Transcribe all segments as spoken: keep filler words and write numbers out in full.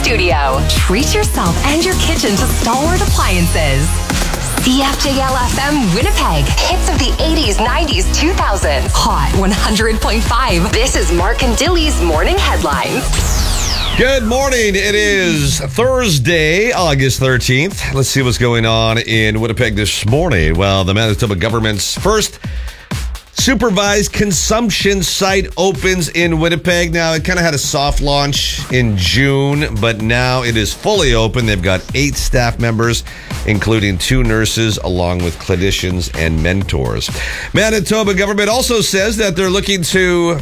studio. Treat yourself and your kitchen to Stalwart Appliances. C F J L F M Winnipeg. Hits of the eighties, nineties, two thousands. Hot one hundred point five. This is Mark and Dilly's Morning Headlines. Good morning. It is Thursday, August thirteenth. Let's see what's going on in Winnipeg this morning. Well, the Manitoba government's first supervised consumption site opens in Winnipeg. Now, it kind of had a soft launch in June, but now it is fully open. They've got eight staff members, including two nurses, along with clinicians and mentors. Manitoba government also says that they're looking to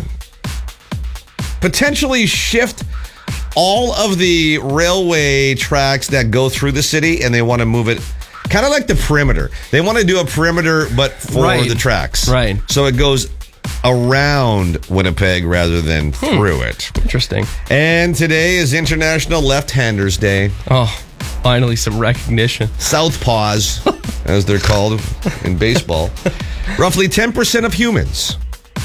potentially shift all of the railway tracks that go through the city, and they want to move it kind of like the perimeter. They want to do a perimeter, but for right. the tracks. Right. So it goes around Winnipeg rather than hmm. through it. Interesting. And today is International Left-Handers Day. Oh, finally some recognition. Southpaws, as they're called in baseball. Roughly ten percent of humans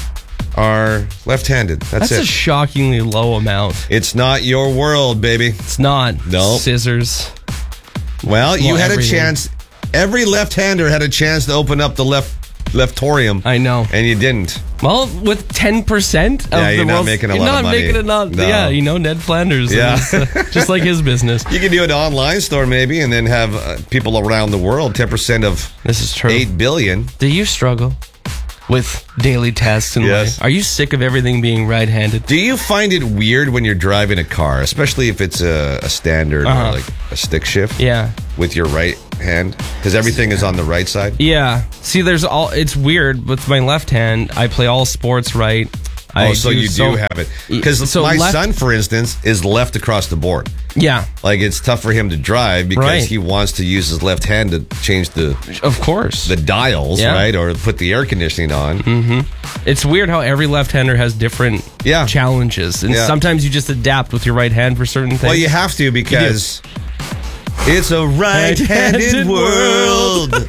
are left-handed. That's, That's it. a shockingly low amount. It's not your world, baby. It's not. No. Scissors. Well, you Well, had everything. a chance. Every left-hander had a chance to open up the left leftorium. I know. And you didn't. Well, with ten percent of Yeah, the you're not world's- making a you're lot of not money. making it not, No. Yeah, you know, Ned Flanders. Yeah. It's, uh, just like his business. You can do an online store maybe and then have uh, people around the world, ten percent of This is true. eight billion. Do you struggle with daily tasks in Yes. life? Are you sick of everything being right-handed? Do you find it weird when you're driving a car, especially if it's a, a standard Uh-huh. or like a stick shift Yeah. with your right hand? Because everything is on the right side? Yeah. See, there's all. It's weird with my left hand. I play all sports right. I Oh, so you so- do have it. Because so my left- son, for instance, is left across the board. Yeah. Like, it's tough for him to drive because Right. he wants to use his left hand to change the Of course. the dials, Yeah. right? Or put the air conditioning on. It's weird how every left-hander has different Yeah. challenges, and Yeah. sometimes you just adapt with your right hand for certain things. Well, you have to because it's a right-handed Right-handed world.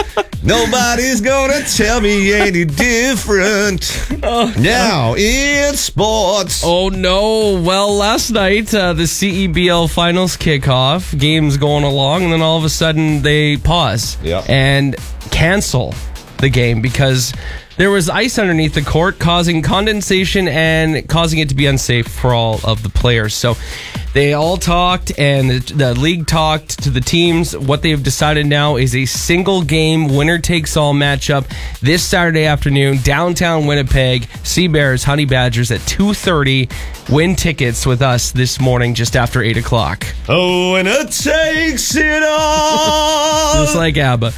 Nobody's gonna tell me any different. Now, in sports. Oh no! Well, last night uh, the C E B L finals kickoff, games going along, and then all of a sudden they pause Yeah. and cancel the game because there was ice underneath the court, causing condensation and causing it to be unsafe for all of the players. So they all talked, and the, the league talked to the teams. What they've decided now is a single game winner takes all matchup this Saturday afternoon, downtown Winnipeg. Sea Bears, Honey Badgers at two thirty. Win tickets with us this morning just after eight o'clock. Oh, and it takes it all. Just like ABBA.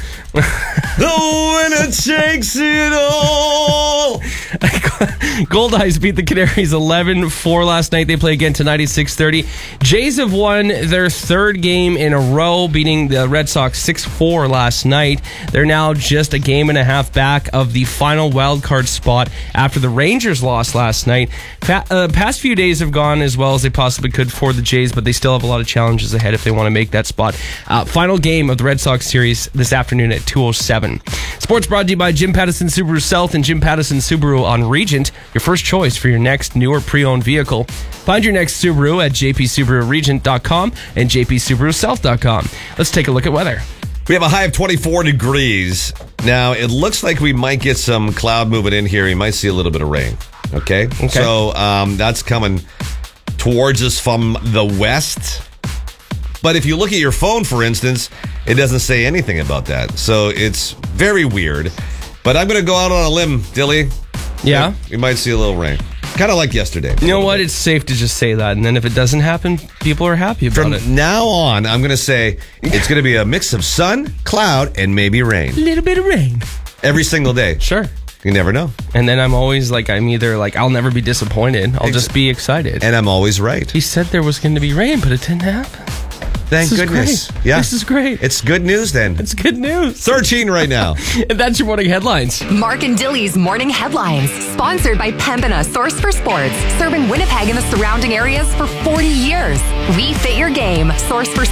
Oh, and it takes it all. Gold Eyes beat the Canaries eleven four last night. They play again tonight at six thirty. Jays have won their third game in a row, beating the Red Sox six four last night. They're now just a game and a half back of the final wildcard spot after the Rangers lost last night. Pa- uh, past few days have gone as well as they possibly could for the Jays, but they still have a lot of challenges ahead if they want to make that spot. Uh, final game of the Red Sox series this afternoon at two oh seven. Sports brought to you by Jim Pattison Subaru South and Jim Pattison Subaru on Regent, your first choice for your next new or pre-owned vehicle. Find your next Subaru at j p subaru regent dot com and j p subaru south dot com. Let's take a look at weather. We have a high of twenty-four degrees. Now, it looks like we might get some cloud moving in here. You might see a little bit of rain. Okay? Okay. So, um, that's coming towards us from the west. But if you look at your phone, for instance, it doesn't say anything about that. So, it's very weird. But I'm going to go out on a limb, Dilly. Yeah? You might see a little rain. Kind of like yesterday. You know what? It's safe to just say that. And then if it doesn't happen, people are happy about From it. now on, I'm going to say it's going to be a mix of sun, cloud, and maybe rain. A little bit of rain. Every single day. Sure. You never know. And then I'm always like, I'm either like, I'll never be disappointed. I'll just be excited. And I'm always right. He said there was going to be rain, but it didn't happen. Thank This is goodness. great. Yeah. This is great. It's good news then. It's good news. thirteen right now. And that's your morning headlines. Mark and Dilly's Morning Headlines. Sponsored by Pembina, source for sports. Serving Winnipeg and the surrounding areas for forty years. We fit your game. Source for sports.